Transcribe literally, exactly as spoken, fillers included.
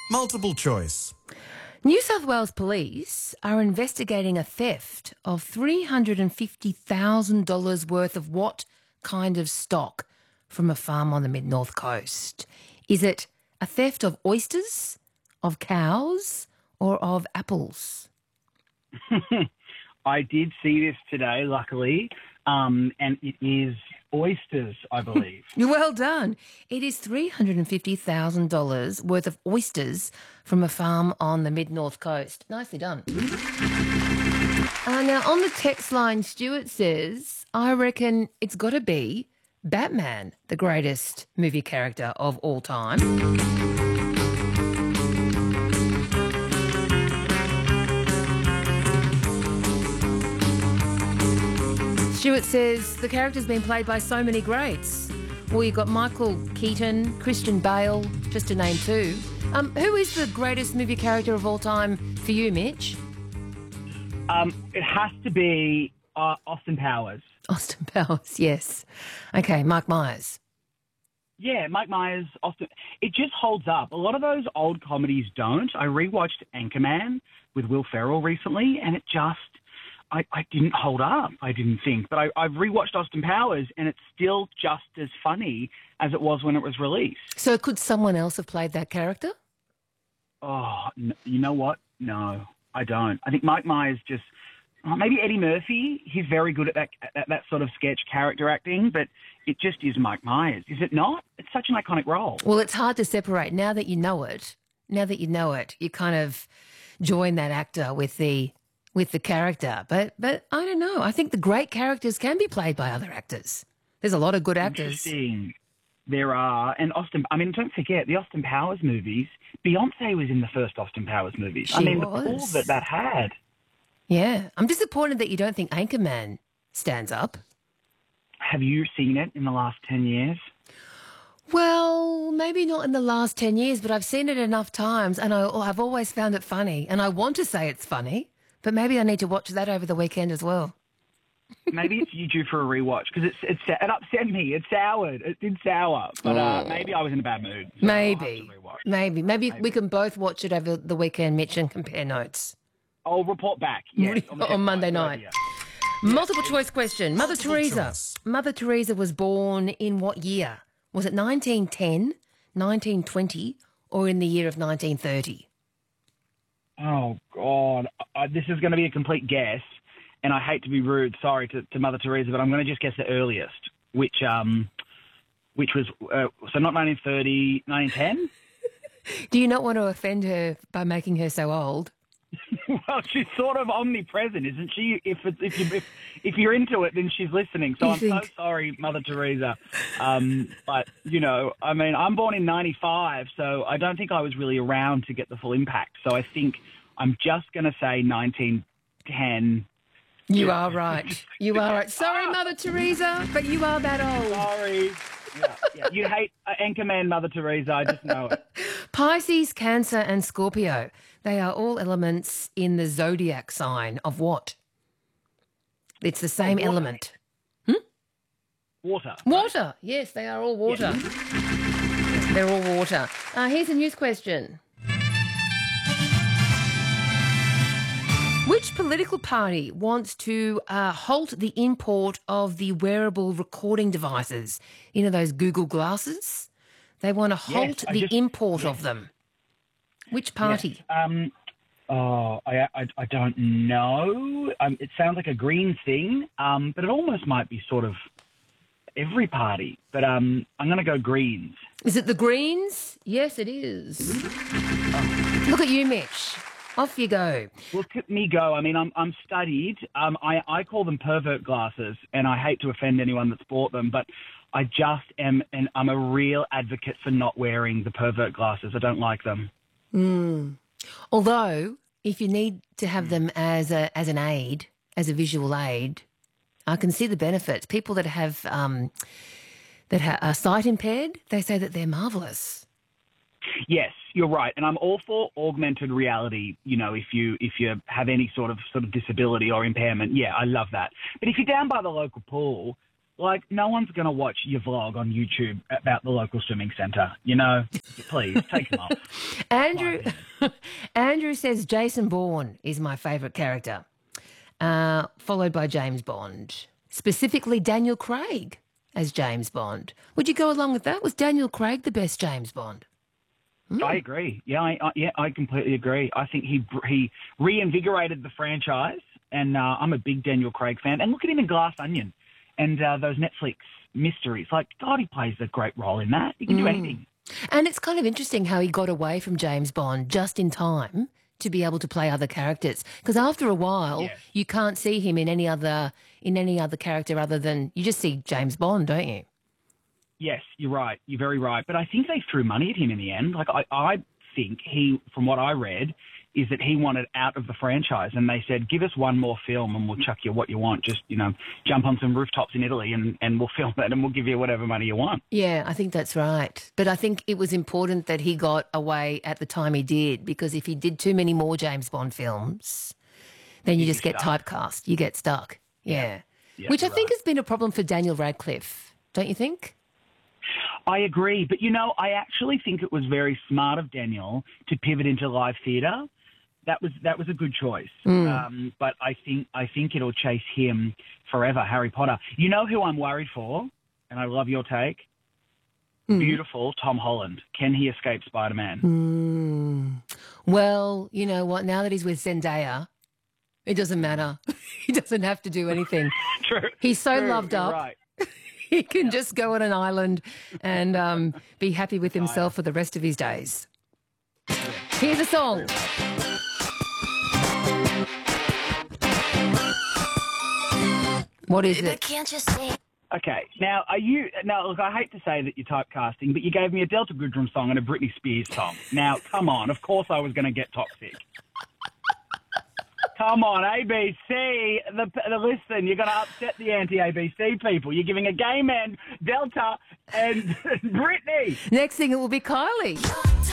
Multiple choice. New South Wales Police are investigating a theft of three hundred fifty thousand dollars worth of what kind of stock from a farm on the mid-north coast? Is it a theft of oysters, of cows, or of apples? I did see this today, luckily, um, and it is oysters, I believe. Well done. It is three hundred fifty thousand dollars worth of oysters from a farm on the mid-north coast. Nicely done. Uh, now, on the text line, Stuart says, I reckon it's got to be Batman, the greatest movie character of all time. Stuart says the character's been played by so many greats. Well, you've got Michael Keaton, Christian Bale, just to name two. Um, who is the greatest movie character of all time for you, Mitch? Um, it has to be uh, Austin Powers. Austin Powers, yes. Okay, Mike Myers. Yeah, Mike Myers, Austin. It just holds up. A lot of those old comedies don't. I rewatched Anchorman with Will Ferrell recently, and it just... I, I didn't hold up, I didn't think. But I, I've rewatched Austin Powers, and it's still just as funny as it was when it was released. So could someone else have played that character? Oh, n- you know what? No, I don't. I think Mike Myers just... oh, maybe Eddie Murphy. He's very good at that, at that sort of sketch character acting, but it just is Mike Myers. Is it not? It's such an iconic role. Well, it's hard to separate. Now that you know it, now that you know it, you kind of join that actor with the... with the character. But but I don't know. I think the great characters can be played by other actors. There's a lot of good actors. Interesting. There are. And Austin, I mean, don't forget, the Austin Powers movies, Beyonce was in the first Austin Powers movies. She I mean, was. the pull that that had. Yeah. I'm disappointed that you don't think Anchorman stands up. Have you seen it in the last ten years? Well, maybe not in the last ten years, but I've seen it enough times and I, I've always found it funny. And I want to say it's funny. But maybe I need to watch that over the weekend as well. Maybe it's you due for a rewatch because it's, it's it upset me. It soured. It did sour. But uh, maybe I was in a bad mood. So Maybe. maybe. Maybe. Maybe we can both watch it over the weekend, Mitch, and compare notes. I'll report back. Yes, on, on Monday night. idea. Multiple choice question. Mother Multiple Teresa. choice. Mother Teresa was born in what year? Was it nineteen ten, nineteen twenty, or in the year of nineteen thirty? Oh, God. I, this is going to be a complete guess, and I hate to be rude, sorry, to, to Mother Teresa, but I'm going to just guess the earliest, which um, which was, uh, so not nineteen thirty, nineteen ten? Do you not want to offend her by making her so old? Well, she's sort of omnipresent, isn't she? If it's, if, you, if if you're into it, then she's listening. So You I'm so think? sorry, Mother Teresa. Um, but, you know, I mean, I'm born in ninety-five, so I don't think I was really around to get the full impact. So I think I'm just going to say nineteen ten. You are right. You are right. Sorry, Mother Teresa, but you are that old. Sorry. Yeah, yeah. You hate uh, Anchorman, Mother Teresa. I just know it. Pisces, Cancer, and Scorpio. They are all elements in the zodiac sign of what? It's the same water. element. Water. Water. Yes, they are all water. They're all water. Uh, here's a news question. Which political party wants to uh, halt the import of the wearable recording devices? You know, those Google glasses? They want to halt I the just- import yes. of them. Which party? Yes. Um, oh, I, I, I don't know. Um, it sounds like a green thing, um, but it almost might be sort of every party. But um, I'm going to go Greens. Is it the Greens? Yes, it is. Look at you, Mitch. Off you go. Look at me go. I mean, I'm I'm studied. Um, I, I call them pervert glasses, and I hate to offend anyone that's bought them, but I just am, and I'm a real advocate for not wearing the pervert glasses. I don't like them. Mm. Although, if you need to have them as a as an aid, as a visual aid, I can see the benefits. People that have um, that ha- are sight impaired, they say that they're marvellous. Yes, you're right, and I'm all for augmented reality. You know, if you if you have any sort of sort of disability or impairment, yeah, I love that. But if you're down by the local pool, Like, no one's going to watch your vlog on YouTube about the local swimming centre. You know, please, take them off. Andrew, Andrew says Jason Bourne is my favourite character, uh, followed by James Bond, specifically Daniel Craig as James Bond. Would you go along with that? Was Daniel Craig the best James Bond? Mm. I agree. Yeah, I, I, yeah, I completely agree. I think he he reinvigorated the franchise, and uh, I'm a big Daniel Craig fan. And look at him in Glass Onion. And uh, those Netflix mysteries, like, God, he plays a great role in that. He can do Mm. anything. And it's kind of interesting how he got away from James Bond just in time to be able to play other characters. Because after a while, Yes. you can't see him in any other in any other character other than you just see James Bond, don't you? Yes, you're right. You're very right. But I think they threw money at him in the end. Like, I, I think he, from what I read, is that he wanted out of the franchise. And they said, give us one more film and we'll chuck you what you want. Just, you know, jump on some rooftops in Italy and, and we'll film it and we'll give you whatever money you want. Yeah, I think that's right. But I think it was important that he got away at the time he did, because if he did too many more James Bond films, then you You'd just be get stuck. typecast. You get stuck. Yeah. Yeah, Which I you're think right. has been a problem for Daniel Radcliffe, don't you think? I agree. But, you know, I actually think it was very smart of Daniel to pivot into live theatre. That was that was a good choice. Mm. Um, but I think I think it'll chase him forever, Harry Potter. You know who I'm worried for? And I love your take. Mm. Beautiful Tom Holland. Can he escape Spider-Man? Mm. Well, you know what? Now that he's with Zendaya, it doesn't matter. He doesn't have to do anything. True. He's so True, loved you're up. Right. He can just go on an island and um, be happy with himself for the rest of his days. Here's a song. What is it? Can't you see? Okay. Now, are you? Now, look, I hate to say that you're typecasting, but you gave me a Delta Goodrum song and a Britney Spears song. Now, come on. Of course, I was going to get toxic. Come on, A B C. The, the listen, you're going to upset the anti-A B C people. You're giving a gay man Delta and Britney. Next thing, it will be Kylie.